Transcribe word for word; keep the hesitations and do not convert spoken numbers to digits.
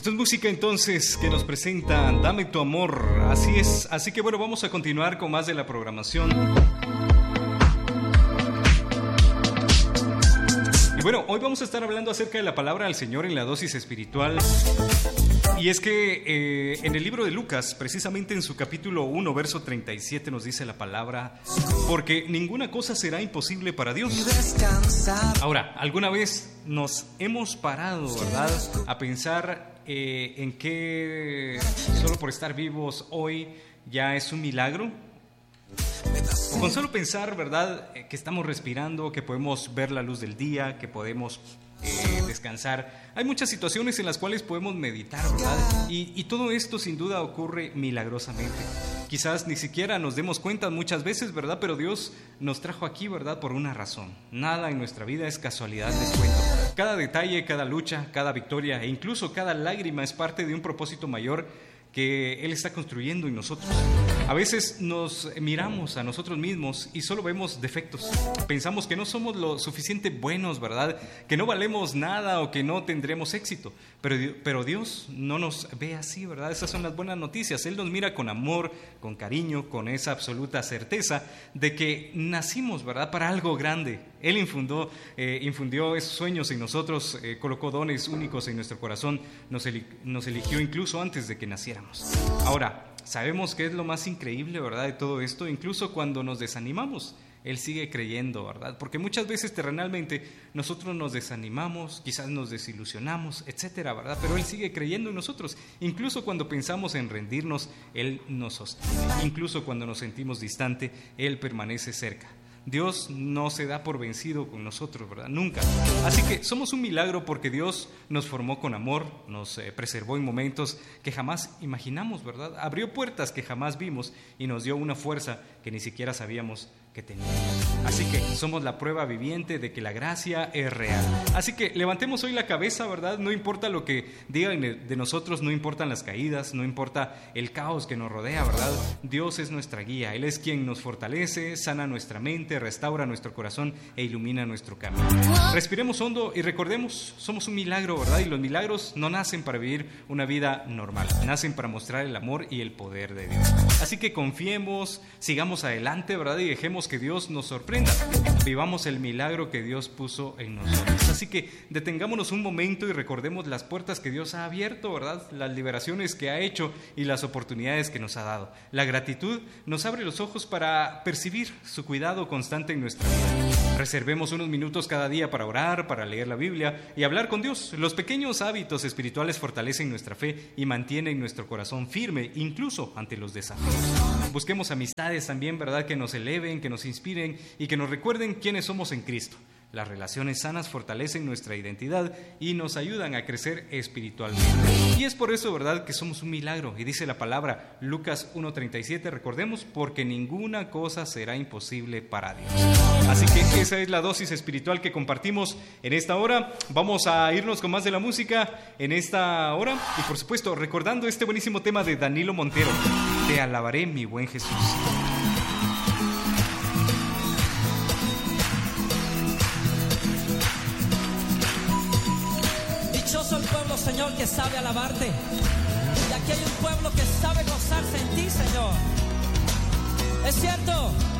Esto es música entonces que nos presenta Dame tu amor. Así es, así que bueno, vamos a continuar con más de la programación. Y bueno, hoy vamos a estar hablando acerca de la palabra del Señor en la dosis espiritual. Y es que eh, en el libro de Lucas, precisamente en su capítulo uno, verso treinta y siete, nos dice la palabra: porque ninguna cosa será imposible para Dios. Ahora, ¿alguna vez nos hemos parado, verdad, a pensar eh, en que solo por estar vivos hoy ya es un milagro? O con solo pensar, ¿verdad?, que estamos respirando, que podemos ver la luz del día, que podemos eh, descansar. Hay muchas situaciones en las cuales podemos meditar, ¿verdad? Y, y todo esto sin duda ocurre milagrosamente. Quizás ni siquiera nos demos cuenta muchas veces, ¿verdad? Pero Dios nos trajo aquí, ¿verdad?, por una razón. Nada en nuestra vida es casualidad, les cuento. Cada detalle, cada lucha, cada victoria e incluso cada lágrima es parte de un propósito mayor que Él está construyendo en nosotros. A veces nos miramos a nosotros mismos y solo vemos defectos. Pensamos que no somos lo suficiente buenos, ¿verdad?, que no valemos nada o que no tendremos éxito. Pero, pero Dios no nos ve así, ¿verdad? Esas son las buenas noticias. Él nos mira con amor, con cariño, con esa absoluta certeza de que nacimos, ¿verdad?, para algo grande. Él infundió, eh, infundió esos sueños en nosotros, eh, colocó dones únicos en nuestro corazón, nos, eli- nos eligió incluso antes de que naciéramos. Ahora, sabemos que es lo más increíble, ¿verdad?, de todo esto. Incluso cuando nos desanimamos, Él sigue creyendo, ¿verdad? Porque muchas veces terrenalmente nosotros nos desanimamos, quizás nos desilusionamos, etcétera, ¿verdad? Pero Él sigue creyendo en nosotros. Incluso cuando pensamos en rendirnos, Él nos sostiene. Incluso cuando nos sentimos distante, Él permanece cerca. Dios no se da por vencido con nosotros, ¿verdad? Nunca. Así que somos un milagro porque Dios nos formó con amor, nos eh, preservó en momentos que jamás imaginamos, ¿verdad? Abrió puertas que jamás vimos y nos dio una fuerza que ni siquiera sabíamos que teníamos. Así que somos la prueba viviente de que la gracia es real. Así que levantemos hoy la cabeza, ¿verdad? No importa lo que digan de nosotros, no importan las caídas, no importa el caos que nos rodea, ¿verdad? Dios es nuestra guía. Él es quien nos fortalece, sana nuestra mente, restaura nuestro corazón e ilumina nuestro camino. Respiremos hondo y recordemos, somos un milagro, ¿verdad? Y los milagros no nacen para vivir una vida normal, nacen para mostrar el amor y el poder de Dios. Así que confiemos, sigamos adelante, ¿verdad? Y dejemos que Dios nos sorprenda. Vivamos el milagro que Dios puso en nosotros. Así que detengámonos un momento y recordemos las puertas que Dios ha abierto, ¿verdad? Las liberaciones que ha hecho y las oportunidades que nos ha dado. La gratitud nos abre los ojos para percibir su cuidado constante en nuestra vida. Reservemos unos minutos cada día para orar, para leer la Biblia y hablar con Dios. Los pequeños hábitos espirituales fortalecen nuestra fe y mantienen nuestro corazón firme, incluso ante los desafíos. Busquemos amistades también, ¿verdad?, que nos eleven, que nos inspiren y que nos recuerden quiénes somos en Cristo. Las relaciones sanas fortalecen nuestra identidad y nos ayudan a crecer espiritualmente. Y es por eso, ¿verdad?, que somos un milagro. Y dice la palabra, Lucas uno treinta y siete, recordemos, porque ninguna cosa será imposible para Dios. Así que esa es la dosis espiritual que compartimos en esta hora. Vamos a irnos con más de la música en esta hora. Y por supuesto, recordando este buenísimo tema de Danilo Montero, Te alabaré, mi buen Jesús. Dichoso el pueblo, Señor, que sabe alabarte. Y aquí hay un pueblo que sabe gozarse en ti, Señor. Es cierto.